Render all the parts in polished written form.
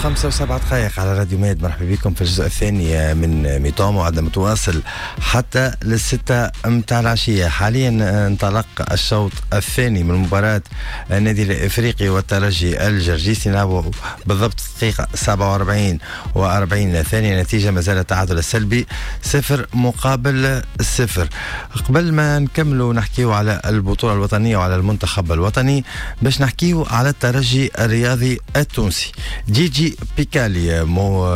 5:07 على راديو ميد. مرحبا بكم في الجزء الثاني من ميطام، وعدنا متواصل حتى للستة متاع العشية. حاليا انطلق الشوط الثاني من مباراة النادي الإفريقي والترجي الجرجيسي. نلعبوا بالضبط دقيقة 47 و40 ثانية. نتيجة ما زال التعادل السلبي 0-0. قبل ما نكملوا نحكيو على البطولة الوطنية وعلى المنتخب الوطني، باش نحكيو على الترجي الرياضي التونسي. جيجي بيكالي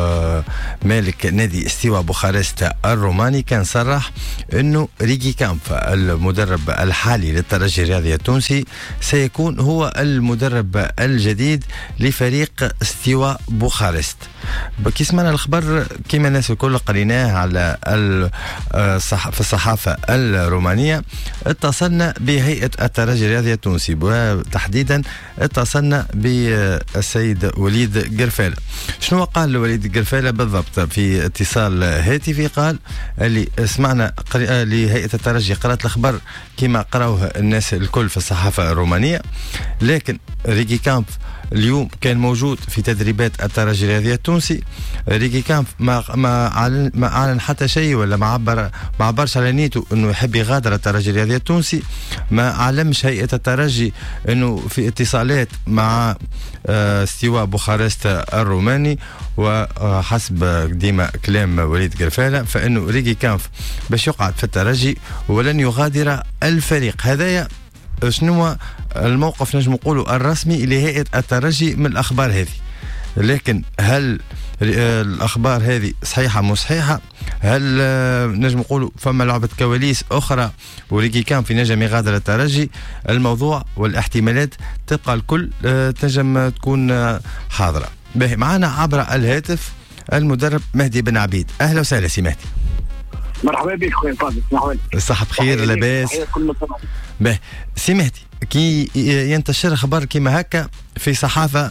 مالك نادي استواء بوخارست الروماني كان صرح انه ريجي كامب المدرب الحالي للترجي الرياضي التونسي سيكون هو المدرب الجديد لفريق استواء بوخارست. كي سمعنا الخبر كما الناس الكل قريناه على في الصحافة الرومانية، اتصلنا بهيئة الترجي الرياضي التونسي، وتحديدا اتصلنا بالسيد وليد قرفالة. شنو قال وليد قرفالة بالضبط في اتصال هاتفي؟ قال اللي سمعنا لهيئة الترجي قرأت الخبر كما قرأوه الناس الكل في الصحافة الرومانية، لكن ريجي كامب اليوم كان موجود في تدريبات الترجي الرياضي التونسي. ريجي كامب ما أعلن حتى شيء، ولا ما عبرش على نيته انه يحب يغادر الترجي الرياضي التونسي. ما علمش هيئة الترجي انه في اتصالات مع استواء بوخارست الروماني. وحسب ديما كلام وليد قرفالة فانه ريجي كامب باش يقعد في الترجي ولن يغادر الفريق. هذايا شنو الموقف نجم نقوله الرسمي لهيئة الترجي من الأخبار هذه. لكن هل الأخبار هذه صحيحة مو صحيحة؟ هل نجم نقوله فما لعبة كواليس أخرى وريجي كان في نجم يغادر الترجي؟ الموضوع والاحتمالات تبقى الكل تنجم تكون حاضرة. معنا عبر الهاتف المدرب مهدي بن عبيد. أهلا وسهلا سي مهدي. مرحبا بك خويا فاضل. صحة بخير لاباس؟ به سي مهدي، كي ينتشر خبر كما هكا في صحافة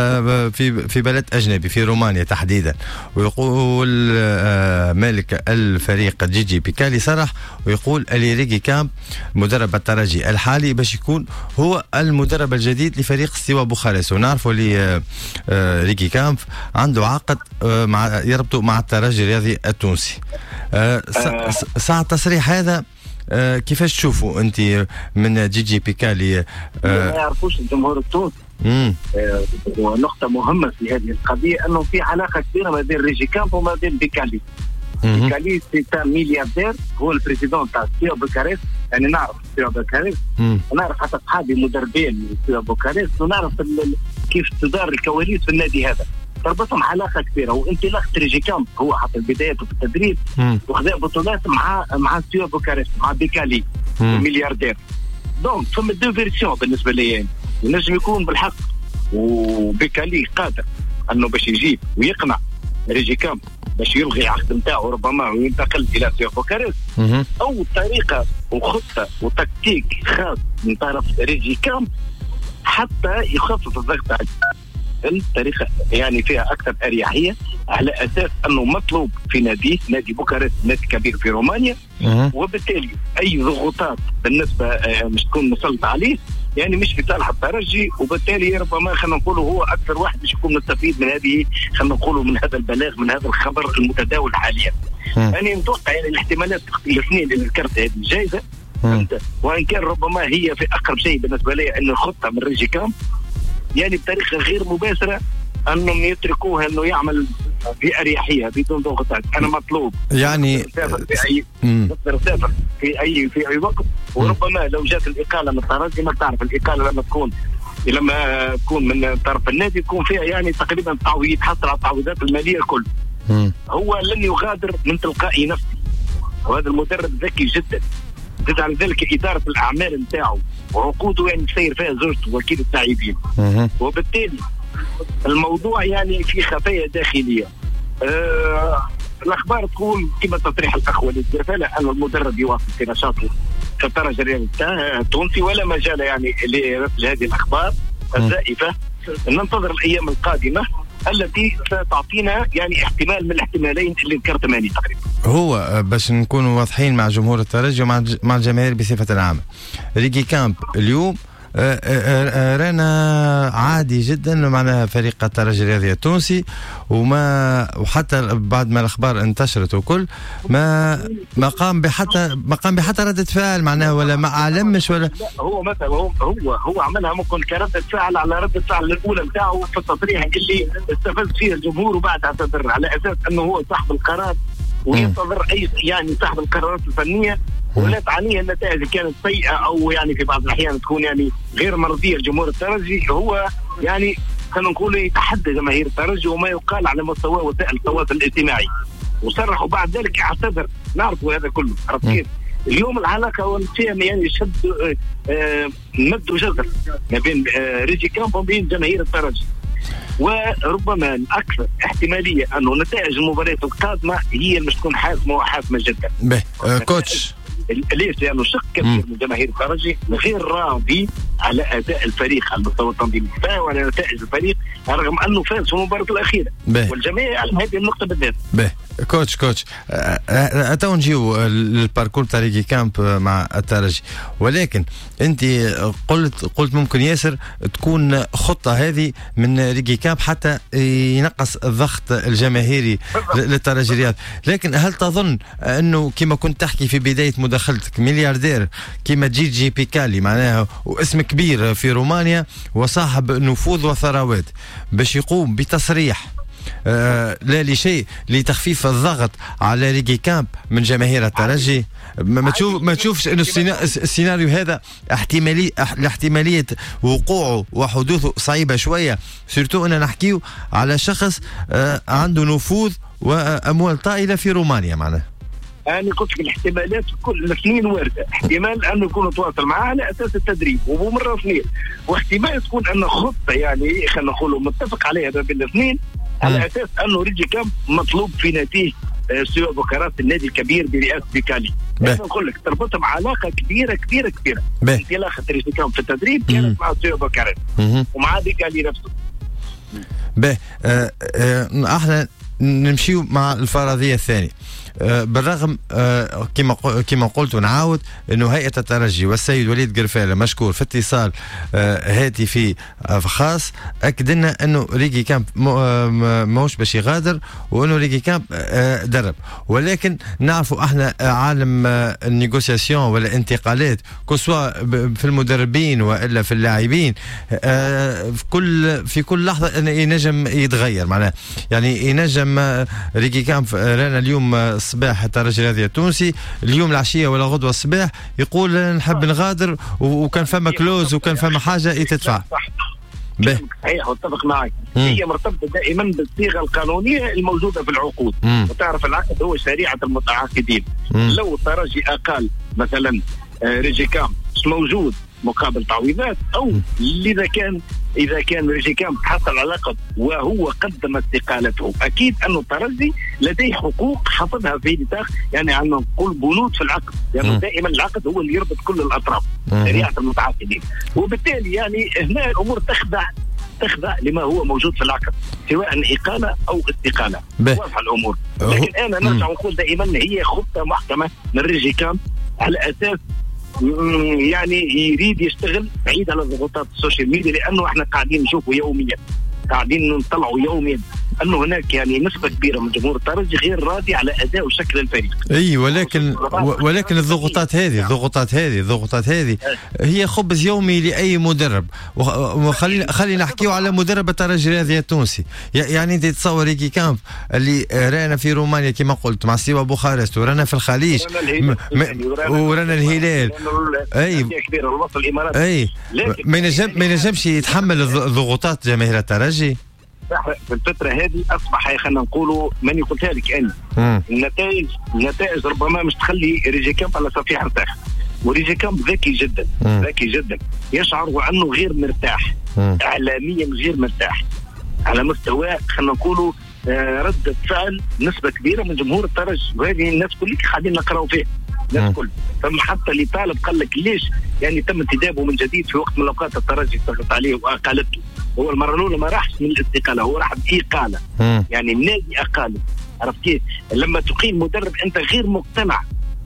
في بلد أجنبي في رومانيا تحديدا، ويقول مالك الفريق جيجي بيكالي صرح ويقول اللي ريجي كامب مدرب الترجي الحالي باش يكون هو المدرب الجديد لفريق استواء بوخارست. ونعرفوا اللي ريجي كامب عنده عقد يربطه مع الترجي الرياضي التونسي. ساعة التصريح هذا كيفاش تشوفوا انت من جيجي بيكالي؟ ما يعرفوش الجمهور التونسي ونقطة مهمة في هذه القضية أنه في علاقة كبيرة ما بين ريجي كامب وما بين بيكالي. بيكالي سيتا ملياردير، هو البريزيدون تاع استواء بوخارست. يعني نعرف استواء بوخارست، ونعرف حتى أصحابي مدربين من استواء بوخارست، ونعرف كيف تدار الكواليس في النادي هذا. تربطهم علاقة كبيرة. وانطلاق ريجي كامب هو حتى بدايته في التدريب وخذ بطولات مع استواء بوخارست مع بيكالي الملياردير. دونك ثم دو فيرسيون بالنسبة لي يعني. نجم يكون بالحق وبيكالي قادر انه باش يجيب ويقنع ريجي كامب باش يلغي عقد نتاعو ربما وينتقل الى استواء بوخارست، او طريقة وخطة وتكتيك خاص من طرف ريجي كامب حتى يخفف الضغط عليه. الطريقة يعني فيها أكثر أريحية، على أساس أنه مطلوب في نادي بوخارست، نادي كبير في رومانيا، وبالتالي أي ضغوطات بالنسبة مش تكون مسلطة عليه يعني مش في صالح الترجي. وبالتالي ربما خلينا نقولوا هو أكثر واحد باش يكون مستفيد من هذه، خلينا نقولوا من هذا البلاغ، من هذا الخبر المتداول حاليا. يعني نتوقع يعني الاحتمالات الاثنين اللي ذكرت هذه جايزة، وإن كان ربما هي في أقرب شيء بالنسبة لي أن الخطة من ريجي كامب يعني بطريقة غير مباشرة أنهم يتركوها أنه يعمل بأريحية بدون ضغوطات. أنا مطلوب يعني نقدر أسافر في أي وقت. وربما لو جات الإقالة من الترجي، ما تعرف الإقالة لما تكون من طرف النادي يكون فيها يعني تقريبا تعويض، حصل على التعويضات المالية الكل. هو لن يغادر من تلقاء نفسه، وهذا المدرب ذكي جدا. زاد على ذلك إدارة الأعمال نتاعو وعقوده يعني تسير فيها زوجته وكيل اللاعبين، وبالتالي الموضوع يعني في خفايا داخلية. الأخبار تقول كما تصريح الأخ وليد قرفالة أن المدرب يواصل في نشاطه في الترجي الرياضي التونسي، ولا مجال يعني لرسل هذه الأخبار الزائفة. ننتظر الأيام القادمة التي ستعطينا يعني احتمال من الاحتمالين اللي ذكرت ماني تقريبا. هو باش نكونوا واضحين مع جمهور الترجي ومع الجماهير بصفة عامة، ريجي كامب اليوم رانا عادي جدا معناها فريق الترجي الرياضي التونسي، وحتى بعد ما الاخبار انتشرت وكل ما قام بحتى ردة فعل معناها، ولا ما اعلمش ولا هو مثلا هو عملها ممكن كردة فعل على ردة فعل الاولى نتاعو في التصريح اللي استفز فيه الجمهور، وبعد اعتذر على اساس انه هو صاحب القرار وينتظر اي يعني صاحب القرارات الفنيه، ولا تعنيه النتائج كانت سيئه او يعني في بعض الاحيان تكون يعني غير مرضيه لجمهور الترجي. هو يعني خلينا نقول يتحدى جماهير الترجي وما يقال على مستوى وسائل التواصل الاجتماعي، وصرح وبعد ذلك اعتذر. نعرفوا هذا كله، عرفت كيف؟ اليوم العلاقه والشيء يعني شد مد وجزر ما بين ريجي كامب وبين جماهير الترجي، وربما الاكثر احتماليه انه نتائج المباريات القادمه هي اللي تكون حاسمه وحاسمه جدا. كوتش ليش؟ لانه شق كثير من جماهير الترجي غير راضي على اداء الفريق على مستوى التنظيم وعلى نتائج الفريق رغم انه فاز في المباراه الاخيره، والجميع على هذه النقطه بالذات. كوتش اتو نجيو للباركور تاع ريجي كامب مع الترجي، ولكن انت قلت ممكن ياسر تكون خطه هذه من ريجي كامب حتى ينقص الضغط الجماهيري للترجي الرياضي، لكن هل تظن انه كما كنت تحكي في بدايه مداخلتك ملياردير كما جيجي بيكالي معناها واسم كبير في رومانيا وصاحب نفوذ وثروات باش يقوم بتصريح لا لشيء لتخفيف الضغط على ريجي كامب من جماهير الترجي؟ ما تشوفش انه السيناريو هذا احتماليه وقوعه وحدوثه صعيبه شويه، سورتو ان نحكيو على شخص عنده نفوذ واموال طائله في رومانيا معناه؟ أنا قلت الاحتمالات كل الاثنين واردة. احتمال أنه يكون تواصل معاه على أساس التدريب ومرة اثنين، واحتمال تكون أنه خطة يعني خلينا نقولوا متفق عليها بين الاثنين على أساس أنه ريجي كامب مطلوب في نتيجة سواء بكرات النادي الكبير برئاسة بيكالي. أنا نقول لك تربطهم علاقة كبيرة كبيرة كبيرة. انطلاقة ريجي كامب في التدريب كانت مع سواء بكرات ومع بيكالي نفسه. احنا نمشيو مع الفرضية الثانية. بالرغم كما قلت ونعاود انه هيئة الترجي والسيد وليد قرفالة مشكور في اتصال هاتفي خاص اكد لنا انه ريجي كامب ماهوش باش يغادر، وانه ريجي كامب درب، ولكن نعرفوا احنا عالم النيغوسياسيون ولا انتقالات كسوا في المدربين والا في اللاعبين في كل لحظة ينجم يتغير معناه، يعني ينجم ريجي كامب رانا اليوم الصباح الترجي الرياضي التونسي، اليوم العشيه ولا غدوه الصباح يقول نحب نغادر وكان فما كلوز وكان فما حاجه يتدفع. صحيح اتفق معك. هي مرتبطه دائما بالصيغه القانونيه الموجوده في العقود، وتعرف العقد هو شريعه المتعاقدين. لو الترجي اقل مثلا ريجي كامب مش موجود مقابل تعويضات، او اذا كان ريجي كامب حصل على لقب وهو قدم استقالته، اكيد انه الترجي لديه حقوق حفظها في نطاق يعني عندنا نقول بنود في العقد، لانه يعني دائما العقد هو اللي يربط كل الاطراف شريعه المتعاقدين، وبالتالي يعني هنا الامور تخضع لما هو موجود في العقد سواء اقاله او استقاله، واضحه الامور. لكن انا نرجع ونقول دائما هي خطه محكمه من ريجي كامب على اساس يعني يريد يشتغل بعيد على ضغوطات السوشيال ميديا، لانه احنا قاعدين نشوفوا يوميا، قاعدين نطلعوا يوميا انه هناك يعني نسبه كبيره من جمهور الترجي غير راضي على اداء وشكل الفريق. اي ولكن الضغوطات هذه هي خبز يومي لاي مدرب، وخلينا نحكيو على مدرب الترجي الرياضي التونسي. يعني انت تصور ريجي كامب اللي رانا في رومانيا كما قلت مع سيوا بوخارست، ورانا في الخليج ورانا الهلال، اي ما ينجمش يتحمل ضغوطات جماهير الترجي. في الفترة هذه أصبح خلينا نقولوا ماني قلتها لك أنا النتائج ربما مش تخلي ريجي كامب على صفيح ارتاح، وريجي كامب ذكي جدا يشعر وأنه غير مرتاح إعلاميا، غير مرتاح على مستوى خلينا نقولوا ردة فعل نسبة كبيرة من جمهور الترجي، وهذه الناس كلها قاعدين نقراو فيه الناس كل. ثم حتى اللي طالب قال لك ليش يعني تم انتدابه من جديد في وقت من الأوقات الترجي استغرت عليه وأقالته. هو المرة الأولى ما راحش من الاستقالة، هو راح بإقالة، يعني النادي أقاله. عرفت كيف؟ لما تقيم مدرب أنت غير مقتنع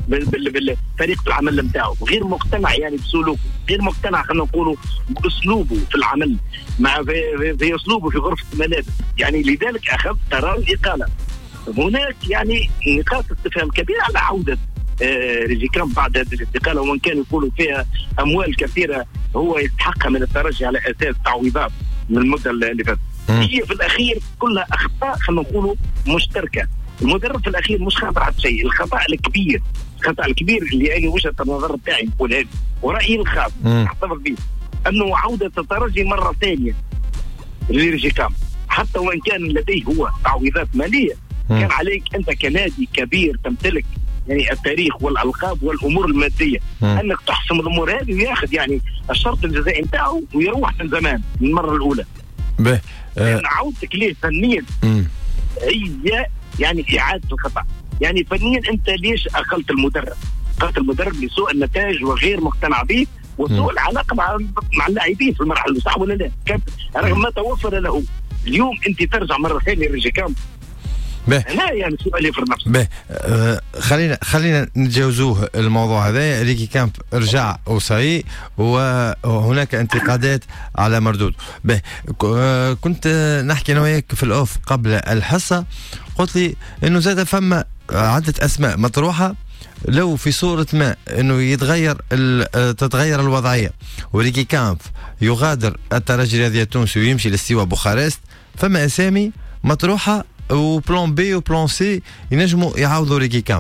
بطريقه العمل نتاعو، غير مقتنع يعني بسلوكه، غير مقتنع خلينا نقولوا باسلوبه في العمل، مع في اسلوبه في غرفه الملابس، يعني لذلك اخذ قرار الاقاله. هناك يعني نقاط استفهام كبيره على عوده ريجيكام بعد هذه الاستقاله، وان كان يقولوا فيها اموال كثيره هو يستحقها من الترجي على اساس تعويضات من المده اللي فاتت. هي في الاخير كلها اخطاء خلينا نقولوا مشتركه. المدرب في الاخير مش خاطر على شيء، الخطا الكبير اللي انا وجهه النظر بتاعي نقول هذه ورايي الخاص احتفظ به، انه عوده الترجي مره ثانيه لريجيكام حتى وان كان لديه هو تعويضات ماليه، كان عليك انت كنادي كبير تمتلك يعني التاريخ والالقاب والامور الماديه انك تحسم الامور هذه وياخذ يعني الشرط الجزائي نتاعو ويروح من زمان من المره الاولى. يعني عودتك ليه فنيا هي يعني اعاده الخطا. يعني فنيا انت ليش اقلت المدرب؟ اقلت المدرب لسوء النتائج وغير مقتنع به وسوء العلاقه مع اللاعبين في المرحله المساعده ولا لا؟ رغم ما توفر له اليوم انت ترجع مره ثانيه لريجيكام. لا يعني سؤال يفرض نفسه. خلينا نتجاوزوه الموضوع هذا. ريجيكام رجع وصاي وهناك انتقادات على مردود. كنت نحكي انا وياك في الاوف قبل الحصه، قلت لي انه زاد فما عده اسماء مطروحه لو في صورة ما انه تتغير الوضعية وريجيكام يغادر الترجي الرياضي التونسي ويمشي لاستواء بوخارست، فما اسامي مطروحة وبلان بي وبلان سي ينجموا يعوضوا ريجيكام.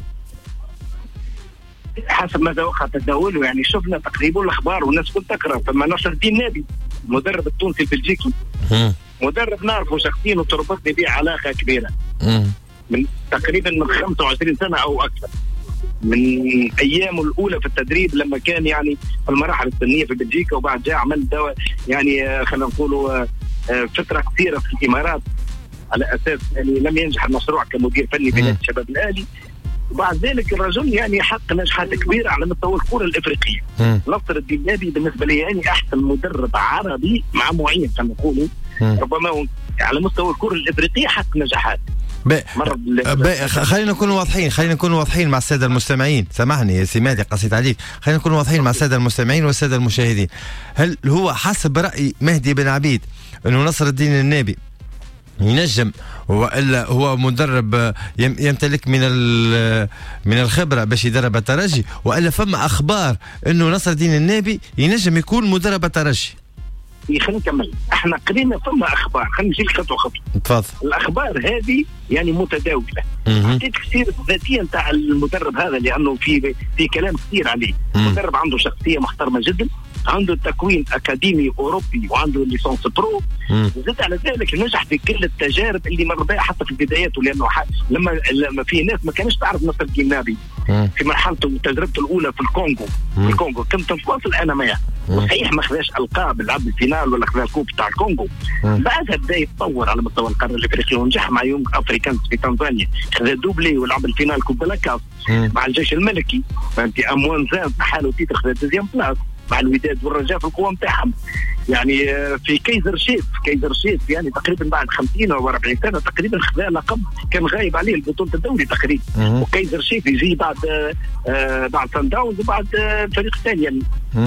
حسب ما توقع تداوله، يعني شفنا تقريبا الاخبار والناس كلها تقرا، فما نصر الدين نابي المدرب التونسي البلجيكي مدرب نعرفه شخصيا وتربطني به علاقه كبيره من تقريبا من 25 سنه او اكثر، من ايامه الاولى في التدريب لما كان يعني في المراحل السنيه في بلجيكا، وبعد جاء عمل دواء يعني خلينا نقولوا فتره كثيره في الامارات على اساس يعني لم ينجح المشروع كمدير فني في نادي الشباب الاهلي. وبعد ذلك الرجل يعني حقق نجاحات كبيره على مستوى الكره الافريقيه. نصر الدين نابي بالنسبه لي يعني احسن مدرب عربي مع معين كما نقولوا، ربما على مستوى الكره الافريقيه حقق نجاحات. خلينا نكون واضحين مع الساده المستمعين. سامحني يا سي مهدي قصيت عليك. خلينا نكون واضحين مع الساده المستمعين والساده المشاهدين. هل هو حسب راي مهدي بن عبيد انه نصر الدين النابي ينجم والا هو مدرب يمتلك من الخبره باش يدرب الترجي، والا فما اخبار انه نصر الدين النابي ينجم يكون مدرب الترجي؟ خلينا نكمل. احنا قرينا ثم اخبار، خلينا نمشي خطوه خطوه. تفضل. الاخبار هذه يعني متداوله. حطيت كثير الذاتيه نتاع المدرب هذا لانه في كلام كثير عليه. المدرب عنده شخصيه محترمه جدا، عنده تكوين اكاديمي اوروبي وعنده ليسانس برو، زاد على ذلك نجح في كل التجارب اللي مر بها حتى في بداياته، لانه لما في ناس ما كانش تعرف نصر الدين نابي في مرحلته وتجربته الاولى في الكونغو كنت نتواصل انا معه، صحيح ما خذاش القاب لعب الفينال ولا خذا الكوب تاع الكونغو، بعدها بدا يتطور على مستوى القاره الافريقيه ونجح مع يونغ افريكانز في تنزانيا، خذا دوبلي ولعب الفينال كوب لاكاس مع الجيش الملكي، فهمتي اموان زاد حاله تيتر خذا دوزيام بلاس مع الوداد والرجاء في القوه نتاعهم. يعني في كايزر شيف يعني تقريبا بعد 50 او 40 سنه تقريبا خذا لقب كان غايب عليه البطوله الدوري تقريبا، وكايزر شيف يجي بعد سان داونز وبعد الفريق الثاني يعني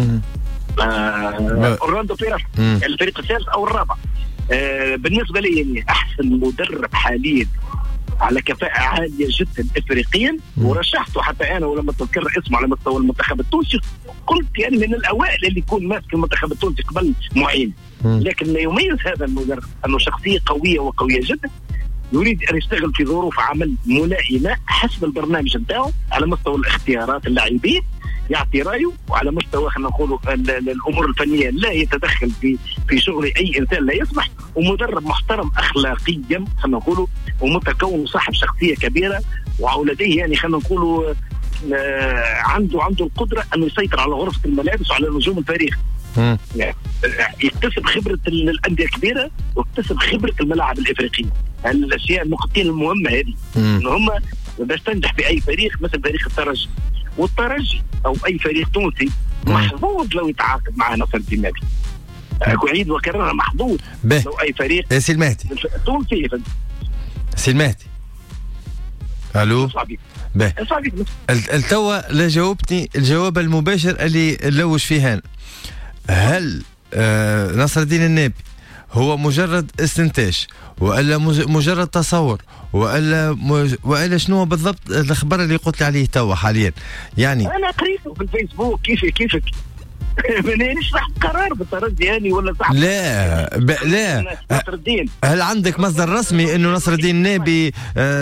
اورلاندو بيراس الفريق الثالث او الرابع. بالنسبه لي يعني احسن مدرب حاليا على كفاءة عالية جدا افريقيا، ورشحته حتى انا ولما تذكر اسمه على مستوى المنتخب التونسي قلت يعني من الاوائل اللي يكون ماسك المنتخب التونسي قبل معين. لكن ما يميز هذا المدرب انه شخصية قوية وقوية جدا، يريد ان يشتغل في ظروف عمل ملائمة حسب البرنامج نتاعو على مستوى الاختيارات اللاعبين، يعطي رايه، وعلى مستوى خلينا نقولوا الامور الفنيه لا يتدخل في شغل اي انسان لا يسمح، ومدرب محترم اخلاقيا خلينا نقولوا، ومتكون وصاحب شخصيه كبيره، ولديه يعني خلينا نقولوا عنده القدره انه يسيطر على غرفه الملابس وعلى نجوم الفريق. يعني يكتسب خبره الانديه الكبيره ويكتسب خبره الملاعب الافريقيه. الاشياء النقطتين المهمه هذه ان هم باش تنجح في اي فريق مثل فريق الترجي، والترجي او اي فريق تونسي محظوظ لو يتعاقد مع نصر الدين نابي. اعيد وكررها، محظوظ لو اي فريق سي المهدي تونسي. سي المهدي الو التوا لا جاوبتني الجواب المباشر اللي لوج فيه هنا. هل نصر الدين النابي هو مجرد استنتاج والا مجرد تصور والا شنو بالضبط الخبر اللي قلت لي عليه توا حاليا؟ يعني انا قريته في الفيسبوك كيفك مانيش صاحب قرار بالترجي يعني ولا صاحب لا نصر الدين. هل عندك مصدر رسمي انه نصر الدين النابي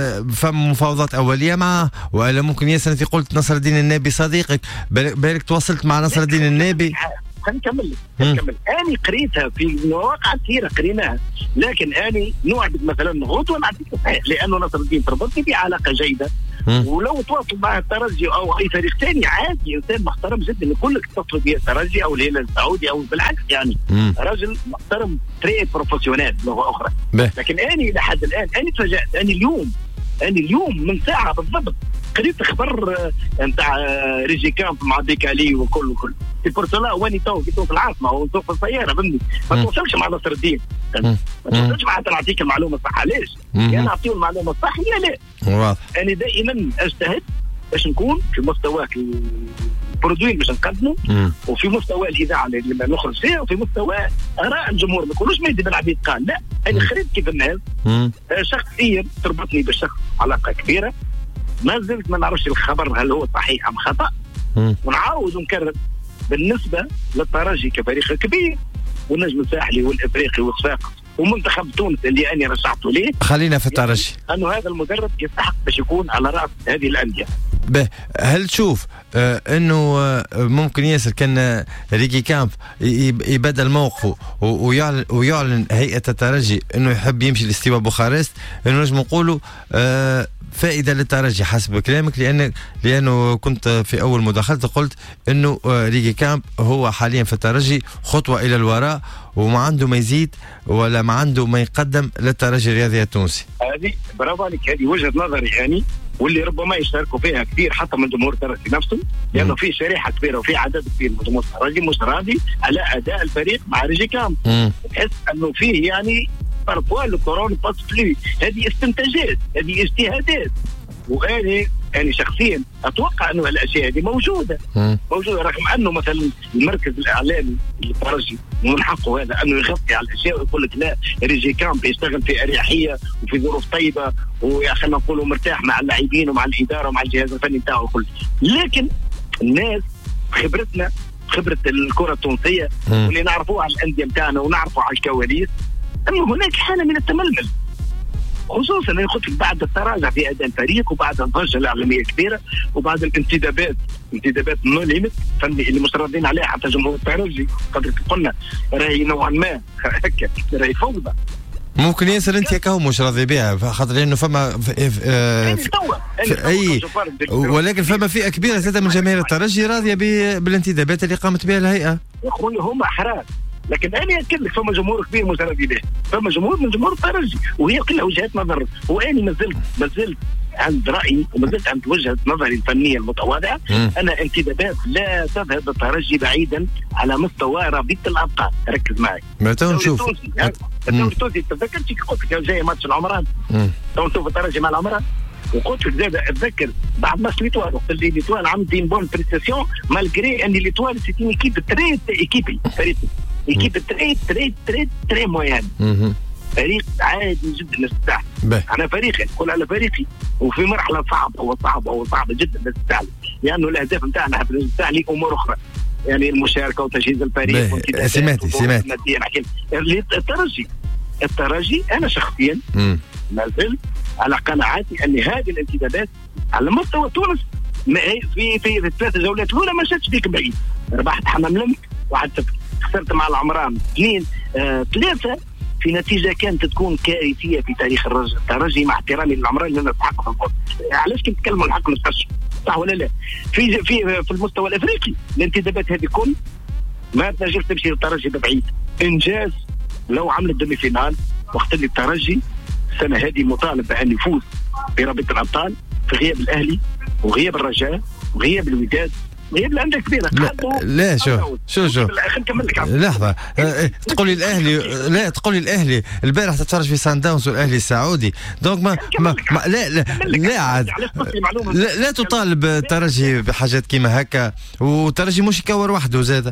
فم مفاوضات اوليه معه، والا ممكن ياسر انت قلت نصر الدين النابي صديقك بالك تواصلت مع نصر الدين النابي؟ نكمل اني قريتها في مواقع كثيره قريناها، لكن اني نوعدك مثلا غدوه نعطيك صحيح لانه نصر الدين تربطني بعلاقه جيده، ولو تواصل مع الترجي او اي فريق ثاني عادي، انسان محترم جدا يقول لك تطلب بيه الترجي او الهلال السعودي او بالعكس يعني راجل محترم تري بروفيسيونيل لغه اخرى. لكن اني لحد الان اني تفاجات، اني اليوم من ساعه بالضبط قريت خبر نتاع ريجي كامب مع بيكالي وكل في بورتولا واني تو في العاصمه وسوق في السياره فهمني، ما توصلش مع نصر الدين، ما توصلش مع نعطيك المعلومه الصح. علاش؟ يا نعطيه المعلومه الصح يا لا. واضح. انا دائما اجتهد باش نكون في مستوى البرودوي باش نقدمه، وفي مستوى الاذاعه اللي نخرج فيها، وفي مستوى اراء الجمهور. ما نقولوش ما يدي بالعبيد قال لا، انا خريت كيف الناس شخصيا تربطني بالشخص علاقه كبيره. ما زلت ما نعرفش الخبر هل هو صحيح ام خطا، ونعاود ونكرر بالنسبه للترجي كفريق كبير والنجم الساحلي والافريقي والصفاقس ومنتخب تونس اللي اني رشحته ليه، خلينا في الترجي، انه هذا المدرب يستحق باش يكون على راس هذه الانديه. هل تشوف انه ممكن ياسر كان ريكي كامب يبدل موقفه ويعلن هيئه الترجي انه يحب يمشي لاستواء بوخارست، انه نجم نقولوا فائده للترجي حسب كلامك، لانه كنت في اول مداخلتي قلت انه ريكي كامب هو حاليا في الترجي خطوه الى الوراء وما عنده ما يزيد ولا ما عنده ما يقدم للترجي الرياضي التونسي. هذه برافو عليك، هذه وجهه نظري يعني، واللي ربما يشاركوا فيها كثير حتى من جمهور الترجي نفسه، لانه في شريحه كبيره وفي عدد كبير من جمهور الترجي مش راضي على اداء الفريق مع ريجي كامب. تحس انه فيه يعني بارفوا لو كورونا باس بلي، هذه استنتاجات، هذه اجتهادات، واني شخصيا اتوقع انه الاشياء هذه موجوده رغم انه مثلا المركز الاعلامي للترجي من حقه هذا انه يغطي على الاشياء ويقول لك لا ريجي كامب يشتغل في اريحيه وفي ظروف طيبه وخلينا نقولوا مرتاح مع اللاعبين ومع الاداره ومع الجهاز الفني نتاعو الكل. لكن الناس خبرتنا خبره الكره التونسيه واللي نعرفوها على الانديه نتاعنا ونعرفوا على الكواليس انه هناك حاله من التململ، خصوصا انا قلت بعد التراجع في اداء الفريق وبعد الضجه الاعلاميه كبيره وبعد الانتدابات نو ليميت اللي مش راضيين عليها حتى جمهور الترجي، قدر قلنا راهي نوعا ما هكا راهي فوضى. ممكن ياسر انت كهو مش راضي بها خاطر لانه فما اي ولكن فما فئه كبيره زاده من جماهير الترجي راضيه بالانتدابات اللي قامت بها الهيئه. يا اخوي هم احرار، لكن انا اكد لك فما جمهور كبير مش راضي به، فما جمهور من جمهور الترجي وهي كلها وجهات نظر، واني ما زلت عند رايي وما زلت عند وجهه نظري الفنيه المتواضعه ان انتدابات لا تذهب الترجي بعيدا على مستوى رابطه الابطال. ركز معي. ما تو نشوف الدوري التونسي تذكرت كي قلت لك جاي ماتش العمران تو نشوف الترجي مع العمران، وقلت لك زاد اتذكر بعد ماتش ليتوال وقت اللي ليتوال عمل بون بريستاسيون مالغري ان ليتوال سيتي ايكيب تري ايكيبي ايكيب تري مويان، فريق عادي جدا نستاهل. انا فريقي نقول على فريقي وفي مرحله صعبه جدا نستاهل، لانه الاهداف نتاعنا في نستاهل امور اخرى يعني المشاركه وتجهيز الفريق سمعتي الترجي انا شخصيا ما زلت على قناعاتي ان هذه الانتدابات على مستوى تونس في الثلاث جولات الاولى ما شاتش فيك بعيد. ربحت حمام لمك 1-0، خسرت مع العمران 2-3 في نتيجه كانت تكون كارثيه في تاريخ الترجي مع احترامي للعمران اللي نستحق في الفوز. علاش كي نتكلموا الحق نتفشوا صح ولا لا؟ في المستوى الافريقي الانتدابات هذه كل ما تنجمش تمشي للترجي بعيد. انجاز لو عمل الدمي فينال وقت اللي الترجي السنه هذه مطالب بان يفوز برابطه الابطال في غياب الاهلي وغياب الرجاء وغياب الوداد هي الانديه كبيره. لا شو لحظه، تقول لي الاهلي، لا تقول لي الاهلي البارح تتفرج في سان داونز والاهلي السعودي، دونك ما لا عاد لا تطالب الترجي بحاجات كيما هكا، والترجي مش يكور وحده زاده.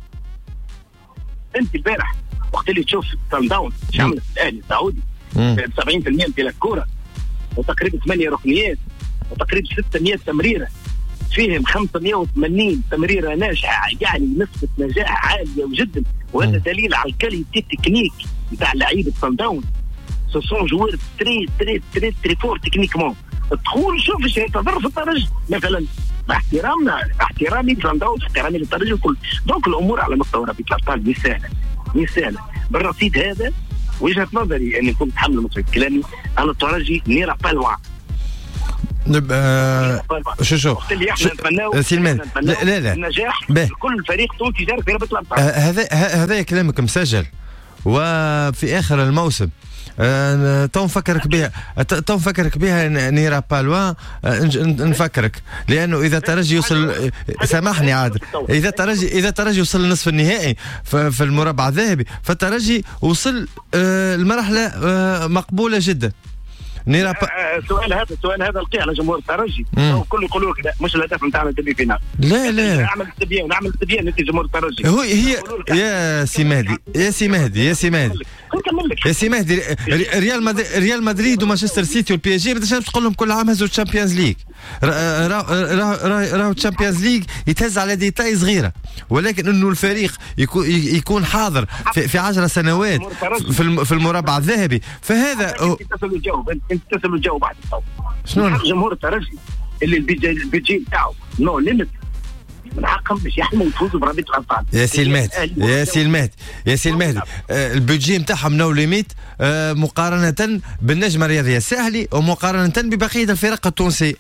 انت البارح وقت اللي تشوف سان داونز ايش عملت الاهلي السعودي 70% من الكره، وتقريبا 8 ركنيات، وتقريبا 600 تمريره، فيهم 580 تمريره ناجحه، يعني نسبه نجاح عاليه جدا. وهذا دليل على الكاليتي تكنيك نتاع لعيبه سان داونز. سو سون جوار تري فور تكنيكمون. تدخل شوف ايش ينتظر في الترجي مثلا، مع احترامي لسان داونز، احترامي للترجي الكل. دونك الامور على مستوى رابطه الابطال مش سهله. بالرصيد هذا وجهه نظري اني كنت حمل مسؤوليه كلامي، انا الترجي نيرا بالوا. شو سلمان، لا النجاح كل فريق تونسي يشارك في رابطه الابطال. هذا كلامك مسجل، وفي اخر الموسم تو نفكرك بها نيرا بالوا. نفكرك لانه اذا ترجي يوصل، سامحني عاد، اذا ترجي يوصل لنصف النهائي في المربع الذهبي، فالترجي وصل المرحله مقبوله جدا. السؤال هذا القي على جمهور الترجي، الكل يقولوا لك لا مش الهدف نتاعنا الدبي فينال. لا نعمل استبيان انت جمهور الترجي. هي يا سي مهدي ريال مدريد ومانشستر سيتي والبي اس جي ما تقول لهم كل عام هزوا الشامبيونز ليج. راهو الشامبيونز ليج يتهز على ديتاي صغيره، ولكن انه الفريق يكون حاضر في 10 سنوات في المربع الذهبي، فهذا انت تسأل الجو بعد الصوت. شنو جمهور الترجي اللي البيجي بتاعه نو ليميت، من حقهم باش يحموا يفوزوا برابطه الابطال. يا سي المهدي البيجي نتاعهم نو ليميت مقارنه بالنجمه الرياضيه الساحلي، ومقارنه ببقيه الفرق التونسيه.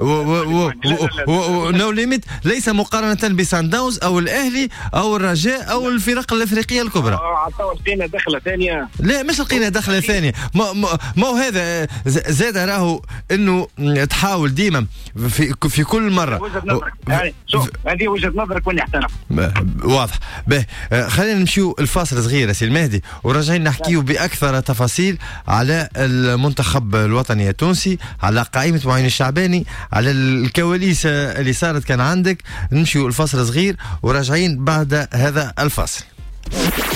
نو ليميت ليس مقارنه بسان داونز او الاهلي او الرجاء او الفرق الافريقيه الكبرى. لقينا دخله ثانيه. لا مش لقينا دخله ثانيه، ما هو هذا زاد راهو انه تحاول ديما في كل مره. وجهه نظرك شوف، هذه وجهه نظرك واللي احترم واضح. خلينا نمشيو الفاصل صغير سي المهدي، وراجعين نحكيو باكثر تفاصيل على المنتخب الوطني التونسي، على قائمه معين الشعباني، على الكواليس اللي صارت كان عندك. نمشيو الفاصل صغير وراجعين بعد هذا الفاصل.